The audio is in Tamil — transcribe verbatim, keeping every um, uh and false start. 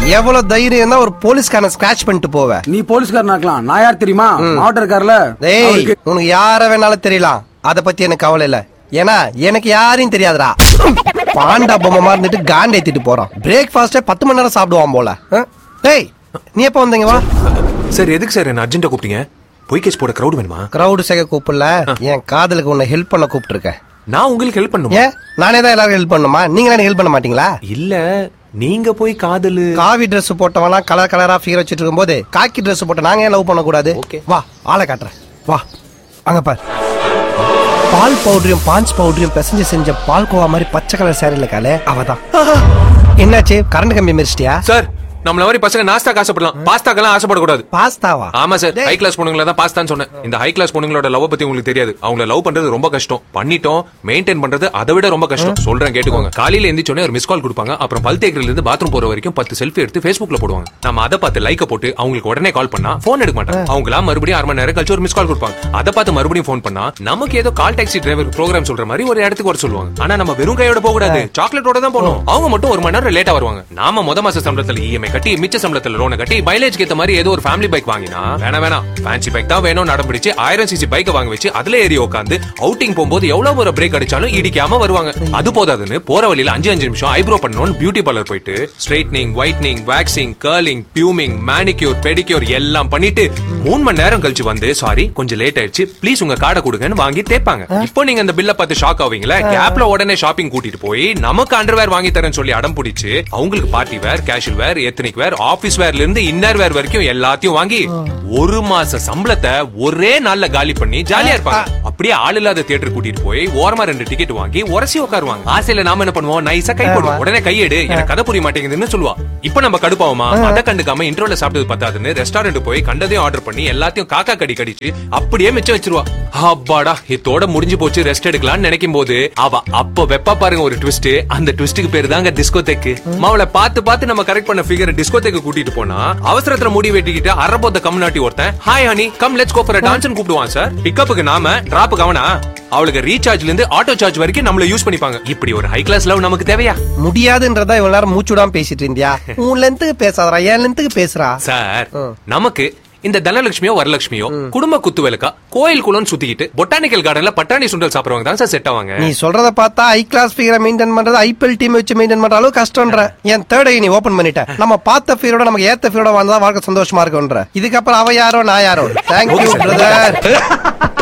எவ்வளவு தைரியம் தான் ஒரு போலீஸ்காரனை ஸ்கிராச் பண்ணிட்டு போவ? நீ போலீஸ்காரனாக்கலாம், நான் யார் தெரியுமா? மாவட்ட இருக்கார்ல. டேய், உனக்கு யார வேணாலும் தெரியலாம், அத பத்தி எனக்கு கவலை இல்ல. ஏன்னா எனக்கு யாரையும் தெரியாதுடா. பாண்டா பொம்மை மாதிரி இருந்துட்டு காண்ட் ஏத்திட்டு போறான். பிரேக்ஃபாஸ்டே பத்து மணி நேரம் சாப்பிடுவான் போல. டேய், நீ எப்ப வந்தீங்க? வா சார். எதுக்கு சார் என்ன அர்ஜென்ட்டா கூப்பிட்டீங்க? பொய் கேஸ் போட கிரௌட் வேணுமா? கிரௌடு சேர்க்க கூப்பிடல, என் காதலுக்கு உன்னை ஹெல்ப் பண்ண கூப்பிட்டு இருக்கேன். நான் உங்களுக்கு ஹெல்ப் பண்ணுமா? ஏன் நானே தான் எல்லாரும் ஹெல்ப் பண்ணுமா? நீங்க எனக்கு ஹெல்ப் பண்ண மாட்டீங்களா? இல்ல, நீங்க போய் காதலு காவி ட்ரெஸ் போட்டவனா கலர் கலரா ஃபிகர் வச்சிட்டு இருக்கும்போது காக்கி ட்ரெஸ் போட்ட நாங்க ஏன் லவ் பண்ண கூடாது? வா ஆளை காட்டுறேன். வா அங்க பாரு. பால் பவுடரையும் பாஞ்ச் பவுடரையும் பிசைஞ்சு செஞ்ச பால் கோவா மாதிரி பச்சை கலர் சேரில காலே அவதான். என்னாச்சு, கரண்ட் கம்பி மிரிச்சிட்டியா? சார், நம்மள மாதிரி பசங்க நாஸ்தா ஆசைப்படலாம், பாஸ்தாக்கெல்லாம் ஆசைப்படக்கூடாது. பாஸ்தாவா? ஆமா சார், ஹை கிளாஸ் பொண்ணுங்கள தான் பாஸ்தான்னு சொன்னேன். இந்த ஹை கிளாஸ் பொண்ணுங்களோட லவ் பத்தி உங்களுக்கு தெரியாது. அவங்கள லவ் பண்றது ரொம்ப கஷ்டம், பண்ணிட்டோம் மெயின்டைன் பண்றது அதை விட ரொம்ப கஷ்டம். சொல்றேன் கேட்டுக்கோங்க. காலையில எந்திரிச்சோனே ஒரு மிஸ் கால் கொடுப்பாங்க, அப்புறம் பல் தேக்கரில இருந்து பாத்ரூம் போற வரைக்கும் பத்து செல்ஃபி எடுத்து Facebookல போடுவாங்க. நம்ம அதை பார்த்து லைக்க போட்டு அவங்களுக்கு உடனே கால் பண்ணா போன் எடுக்க மாட்டாங்க. அவங்களா மறுபடியும் அரை மணி நேரம் கழிச்சு ஒரு மிஸ் கால் கொடுப்பாங்க. அதை பார்த்து மறுபடியும் போன் பண்ணா நமக்கு ஏதோ கால் டாக்ஸி டிரைவர் ப்ரோக்ராம் சொல்ற மாதிரி ஒரு இடத்துக்கு வர சொல்லுவாங்க. ஆனா நம்ம வெறும் கையோட போக கூடாது, சாக்லேட்டோட தான் போகணும். அவங்க மட்டும் ஒரு மணி நேரம் லேட்டா வருவாங்க. நாம முத மாச சம்பளத்துல இஎம்ஐ கட்டி மிச்ச சம்பளத்துல லோனை கட்டி மைலேஜ் ஏத்த மாதிரி ஏதோ ஒரு ஃபேமிலி பைக் வாங்கினா வேணா வேணா ஃபேன்சி பைக் தான் வேணும் நடம் பிடிச்சு ஆயிரம் சிசி பைக் வாங்கி வச்சு அதுல ஏறி உட்காந்து அவுட்டிங் போகும்போது எவ்வளவு ஒரு பிரேக் அடிச்சாலும் இடிக்காம வருவாங்க. அது போதாதுன்னு போற வழியில அஞ்சு அஞ்சு நிமிஷம் ஐப்ரோ பண்ணணும் பியூட்டி பார்லர் போயிட்டு straightening, whitening, waxing, curling, பியூமிங், manicure, pedicure எல்லாம் பண்ணிட்டு மூணு மணி நேரம் கழிச்சு வந்து சாரி கொஞ்சம் லேட் ஆயிடுச்சு ப்ளீஸ் உங்க கார்டை கொடுங்கன்னு வாங்கி தேப்பாங்க. இப்போ நீங்க அந்த பில்ல பார்த்து ஷாக் ஆவீங்களா? கேப்ல உடனே ஷாப்பிங் கூட்டிட்டு போய் நமக்கு அண்டர்வேர் வாங்கி தரேன்னு சொல்லி அடம் பிடிச்சு அவங்களுக்கு பார்ட்டி வேர், கேஷுவல் வேர், எத்னிக் வேர், ஆபீஸ் வேர்ல இருந்து இன்னர் வேர் வரைக்கும் எல்லாத்தையும் வாங்கி ஒரு மாச சம்பளத்தை ஒரே நாள்ல காலி பண்ணி ஜாலியா இருப்பாங்க. அப்படியே ஆள் இல்லாத தியேட்டர் கூட்டிட்டு போய் ஓரமா ரெண்டு டிக்கெட் வாங்கி உரசி உட்காருவாங்க. ஆசையில நாம என்ன பண்ணுவோம், நைஸா கை போடுவோம். உடனே கையெடு, எனக்கு கதை புரிய மாட்டேங்குதுன்னு சொல்லுவா. இப்ப நம்ம கடுப்பாவுமா? அதை கண்டுக்காம இன்ட்ரோல சாப்பிட்டது பத்தாதுன்னு ரெஸ்டாரண்ட் போய் கண்டதையும் ஆர்டர் பண்ணி எல்லாத்தையும் காக்கா கடி கடிச்சு அப்படியே மிச்சம் வச்சிருவா. அப்பாடா இதோட முடிஞ்சு போச்சு ரெஸ்ட் எடுக்கலாம்னு நினைக்கும் போது அவ அப்ப வெப்பா பாருங்க ஒரு ட்விஸ்ட். அந்த ட்விஸ்டுக்கு பேரு தாங்க டிஸ்கோதேக்கு. அவளை பார்த்து பார்த்து நம்ம கரெக்ட் பண்ண ஃபிகர் டிஸ்கோதேக்கு கூட்டிட்டு போனா அவசரத்துல முடி வெட்டிக்கிட்டு அரபோத்த கம்நாட்டி ஒருத்தன் hi honey come let's go for a dance கூப்பிடுவான் சார். பிக்கப்புக்கு நாம டிராப்புக்கு அவனா. அவளுக்கு ரீசார்ஜ்ல இருந்து ஆட்டோ சார்ஜ் வரைக்கும் நம்மள யூஸ் பண்ணிப்பாங்க. இப்படி ஒரு ஹை கிளாஸ் லவ் நமக்கு தேவையா? முடியாதுன்றதா இவ்வளவு நேரம் மூச்சுடாம பேசிட்டு இருந்தியா? உன் லென்த்துக்கு பேசாதடா, என் லென்த்துக்கு பேசுறா சார். நமக்கு இந்த தனலட்சுமியோ வரலட்சுமியோ குடும்ப குத்து விளக்கா கோயில் குளம் சுத்திக்கிட்டு பொட்டானிக்கல் கார்டன்ல பட்டாணி சுண்டல் சாப்பிடுவாங்க தான் சார் செட் ஆவாங்க. நீ சொல்றத பார்த்தா ஹை கிளாஸ் ஃபிகரை மெயின்டைன் பண்றது ஐபிஎல் டீம் வச்சு மெயின்டைன் பண்ற அளவு கஷ்டம்ன்ற. என் தேர்ட் ஐ நீ ஓபன் பண்ணிட்ட. நம்ம பார்த்த ஃபீரோட நமக்கு ஏத்த ஃபீரோட வந்தா வாழ்க்கை சந்தோஷமா இருக்கும்ன்ற. இதுக்கப்புறம் அவ யாரோ நான் யாரோ. Thank you brother.